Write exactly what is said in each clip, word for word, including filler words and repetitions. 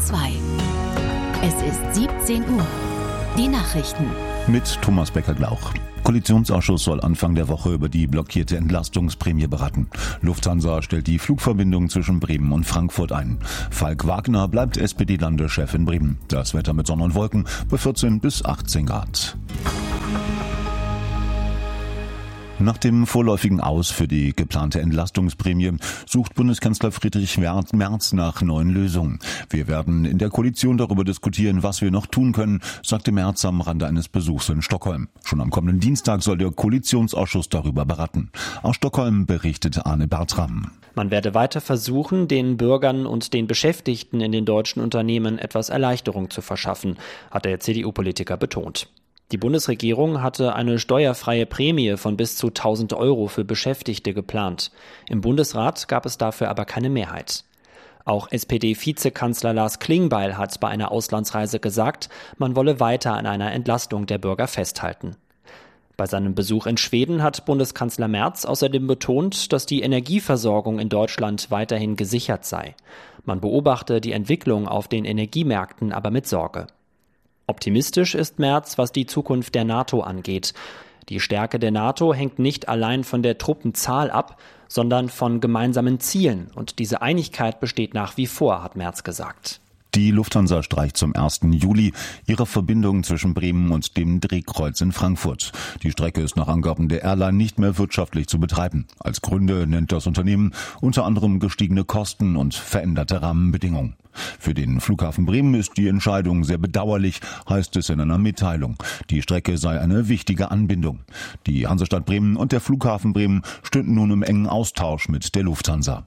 zwei. Es ist siebzehn Uhr. Die Nachrichten. Mit Thomas Becker-Glauch. Koalitionsausschuss soll Anfang der Woche über die blockierte Entlastungsprämie beraten. Lufthansa stellt die Flugverbindung zwischen Bremen und Frankfurt ein. Falk Wagner bleibt S P D-Landeschef in Bremen. Das Wetter mit Sonne und Wolken bei vierzehn bis achtzehn Grad. Nach dem vorläufigen Aus für die geplante Entlastungsprämie sucht Bundeskanzler Friedrich Merz nach neuen Lösungen. Wir werden in der Koalition darüber diskutieren, was wir noch tun können, sagte Merz am Rande eines Besuchs in Stockholm. Schon am kommenden Dienstag soll der Koalitionsausschuss darüber beraten. Aus Stockholm berichtet Arne Bertram. Man werde weiter versuchen, den Bürgern und den Beschäftigten in den deutschen Unternehmen etwas Erleichterung zu verschaffen, hat der C D U-Politiker betont. Die Bundesregierung hatte eine steuerfreie Prämie von bis zu tausend Euro für Beschäftigte geplant. Im Bundesrat gab es dafür aber keine Mehrheit. Auch S P D-Vizekanzler Lars Klingbeil hat bei einer Auslandsreise gesagt, man wolle weiter an einer Entlastung der Bürger festhalten. Bei seinem Besuch in Schweden hat Bundeskanzler Merz außerdem betont, dass die Energieversorgung in Deutschland weiterhin gesichert sei. Man beobachte die Entwicklung auf den Energiemärkten aber mit Sorge. Optimistisch ist Merz, was die Zukunft der NATO angeht. Die Stärke der NATO hängt nicht allein von der Truppenzahl ab, sondern von gemeinsamen Zielen. Und diese Einigkeit besteht nach wie vor, hat Merz gesagt. Die Lufthansa streicht zum ersten Juli ihre Verbindung zwischen Bremen und dem Drehkreuz in Frankfurt. Die Strecke ist nach Angaben der Airline nicht mehr wirtschaftlich zu betreiben. Als Gründe nennt das Unternehmen unter anderem gestiegene Kosten und veränderte Rahmenbedingungen. Für den Flughafen Bremen ist die Entscheidung sehr bedauerlich, heißt es in einer Mitteilung. Die Strecke sei eine wichtige Anbindung. Die Hansestadt Bremen und der Flughafen Bremen stünden nun im engen Austausch mit der Lufthansa.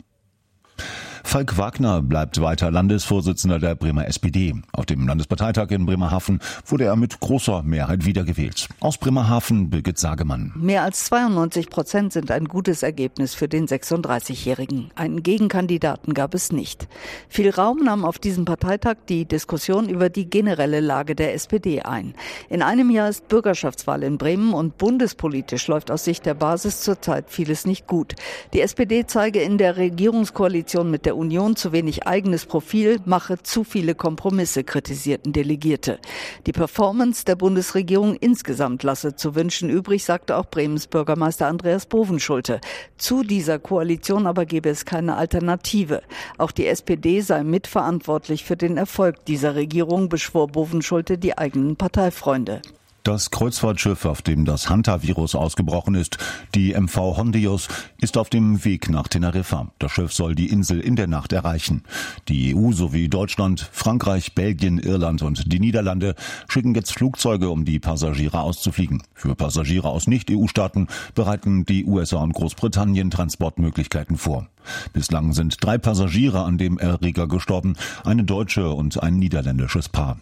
Falk Wagner bleibt weiter Landesvorsitzender der Bremer S P D. Auf dem Landesparteitag in Bremerhaven wurde er mit großer Mehrheit wiedergewählt. Aus Bremerhaven Birgit Sagemann. Mehr als zweiundneunzig Prozent sind ein gutes Ergebnis für den sechsunddreißigjährigen. Einen Gegenkandidaten gab es nicht. Viel Raum nahm auf diesem Parteitag die Diskussion über die generelle Lage der S P D ein. In einem Jahr ist Bürgerschaftswahl in Bremen und bundespolitisch läuft aus Sicht der Basis zurzeit vieles nicht gut. Die S P D zeige in der Regierungskoalition mit der Union zu wenig eigenes Profil, mache zu viele Kompromisse, kritisierten Delegierte. Die Performance der Bundesregierung insgesamt lasse zu wünschen übrig, sagte auch Bremens Bürgermeister Andreas Bovenschulte. Zu dieser Koalition aber gebe es keine Alternative. Auch die S P D sei mitverantwortlich für den Erfolg dieser Regierung, beschwor Bovenschulte die eigenen Parteifreunde. Das Kreuzfahrtschiff, auf dem das Hantavirus ausgebrochen ist, die M V Hondius, ist auf dem Weg nach Teneriffa. Das Schiff soll die Insel in der Nacht erreichen. Die E U sowie Deutschland, Frankreich, Belgien, Irland und die Niederlande schicken jetzt Flugzeuge, um die Passagiere auszufliegen. Für Passagiere aus Nicht-E U-Staaten bereiten die U S A und Großbritannien Transportmöglichkeiten vor. Bislang sind drei Passagiere an dem Erreger gestorben, eine deutsche und ein niederländisches Paar.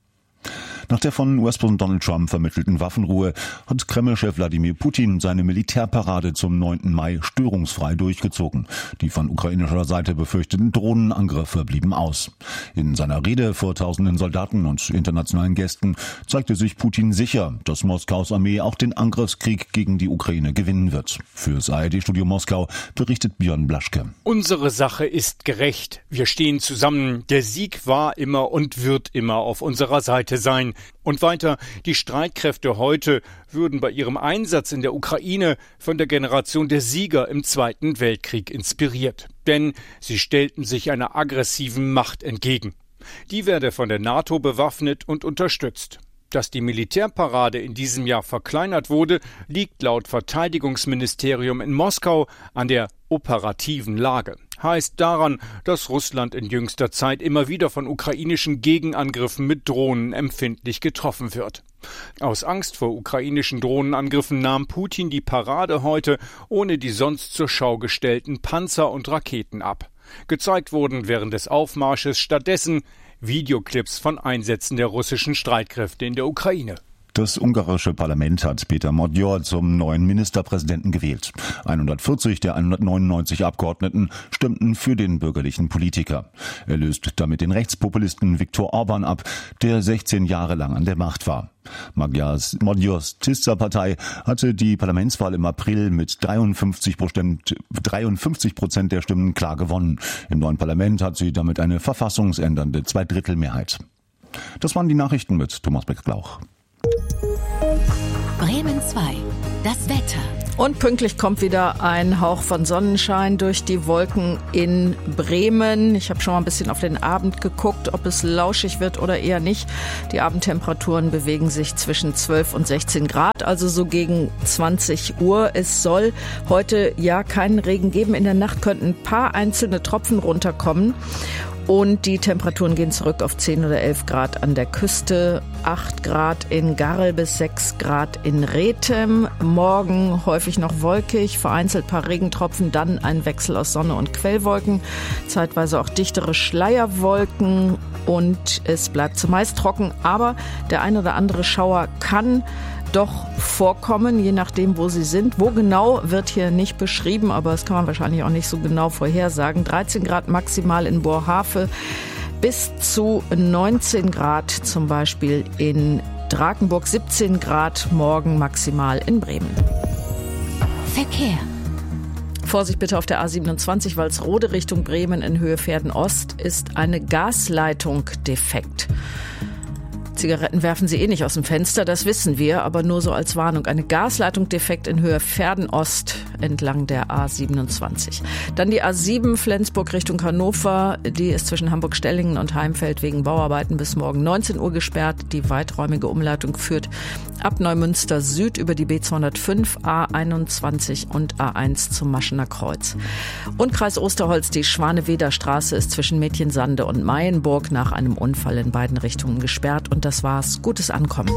Nach der von U S-Präsident Donald Trump vermittelten Waffenruhe hat Kreml-Chef Wladimir Putin seine Militärparade zum neunten Mai störungsfrei durchgezogen. Die von ukrainischer Seite befürchteten Drohnenangriffe blieben aus. In seiner Rede vor tausenden Soldaten und internationalen Gästen zeigte sich Putin sicher, dass Moskaus Armee auch den Angriffskrieg gegen die Ukraine gewinnen wird. Fürs A R D-Studio Moskau berichtet Björn Blaschke. Unsere Sache ist gerecht. Wir stehen zusammen. Der Sieg war immer und wird immer auf unserer Seite sein. Und weiter, die Streitkräfte heute würden bei ihrem Einsatz in der Ukraine von der Generation der Sieger im Zweiten Weltkrieg inspiriert. Denn sie stellten sich einer aggressiven Macht entgegen. Die werde von der NATO bewaffnet und unterstützt. Dass die Militärparade in diesem Jahr verkleinert wurde, liegt laut Verteidigungsministerium in Moskau an der operativen Lage. Heißt daran, dass Russland in jüngster Zeit immer wieder von ukrainischen Gegenangriffen mit Drohnen empfindlich getroffen wird. Aus Angst vor ukrainischen Drohnenangriffen nahm Putin die Parade heute ohne die sonst zur Schau gestellten Panzer und Raketen ab. Gezeigt wurden während des Aufmarsches stattdessen Videoclips von Einsätzen der russischen Streitkräfte in der Ukraine. Das ungarische Parlament hat Péter Magyar zum neuen Ministerpräsidenten gewählt. hundertvierzig der hundertneunundneunzig Abgeordneten stimmten für den bürgerlichen Politiker. Er löst damit den Rechtspopulisten Viktor Orbán ab, der sechzehn Jahre lang an der Macht war. Magyars, Magyars Tisza-Partei hatte die Parlamentswahl im April mit dreiundfünfzig Prozent, dreiundfünfzig Prozent der Stimmen klar gewonnen. Im neuen Parlament hat sie damit eine verfassungsändernde Zweidrittelmehrheit. Das waren die Nachrichten mit Thomas Beck-Glauch. Bremen zwei. Das Wetter. Und pünktlich kommt wieder ein Hauch von Sonnenschein durch die Wolken in Bremen. Ich habe schon mal ein bisschen auf den Abend geguckt, ob es lauschig wird oder eher nicht. Die Abendtemperaturen bewegen sich zwischen zwölf und sechzehn Grad, also so gegen zwanzig Uhr. Es soll heute ja keinen Regen geben. In der Nacht könnten ein paar einzelne Tropfen runterkommen. Und die Temperaturen gehen zurück auf zehn oder elf Grad an der Küste, acht Grad in Garrel bis sechs Grad in Rethem. Morgen häufig noch wolkig, vereinzelt paar Regentropfen, dann ein Wechsel aus Sonne und Quellwolken, zeitweise auch dichtere Schleierwolken und es bleibt zumeist trocken. Aber der ein oder andere Schauer kann doch vorkommen, je nachdem, wo sie sind. Wo genau, wird hier nicht beschrieben, aber das kann man wahrscheinlich auch nicht so genau vorhersagen. dreizehn Grad maximal in Boerhaave, bis zu neunzehn Grad zum Beispiel in Drakenburg, siebzehn Grad morgen maximal in Bremen. Verkehr. Vorsicht bitte auf der A siebenundzwanzig, Walsrode Richtung Bremen in Höhe Verden Ost ist eine Gasleitung defekt. Zigaretten werfen Sie eh nicht aus dem Fenster, das wissen wir, aber nur so als Warnung. Eine Gasleitung defekt in Höhe Verden Ost entlang der A siebenundzwanzig. Dann die A sieben Flensburg Richtung Hannover, die ist zwischen Hamburg-Stellingen und Heimfeld wegen Bauarbeiten bis morgen neunzehn Uhr gesperrt. Die weiträumige Umleitung führt ab Neumünster Süd über die B zweihundertfünf, A einundzwanzig und A eins zum Maschener Kreuz. Und Kreis Osterholz, die Schwaneweder-Straße ist zwischen Mädchensande und Mayenburg nach einem Unfall in beiden Richtungen gesperrt. Und das war's. Gutes Ankommen.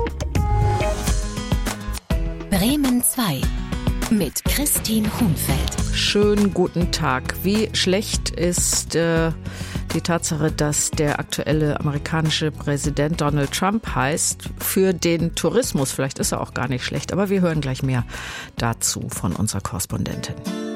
Bremen zwei. Mit Christine Hunfeld. Schönen guten Tag. Wie schlecht ist äh, die Tatsache, dass der aktuelle amerikanische Präsident Donald Trump heißt, für den Tourismus? Vielleicht ist er auch gar nicht schlecht, aber wir hören gleich mehr dazu von unserer Korrespondentin.